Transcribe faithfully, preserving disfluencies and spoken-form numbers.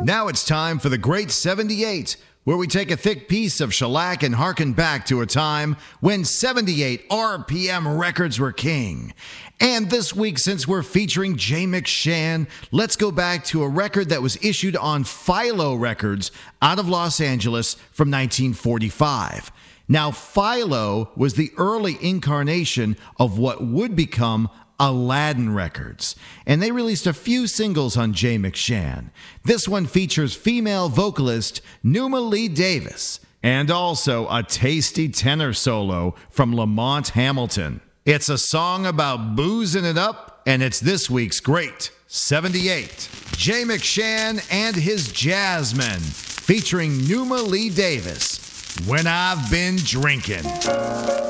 Now it's time for the Great seventy-eight, where we take a thick piece of shellac and harken back to a time when seventy-eight R P M records were king. And this week, since we're featuring Jay McShann, let's go back to a record that was issued on Philo Records out of Los Angeles from nineteen forty-five. Now, Philo was the early incarnation of what would become Aladdin Records, and they released a few singles on Jay McShann. This one features female vocalist Numa Lee Davis, and also a tasty tenor solo from Lamont Hamilton. It's a song about boozing it up, and it's this week's Great seventy-eight. Jay McShann and his Jazzmen, featuring Numa Lee Davis, When I've Been Drinking.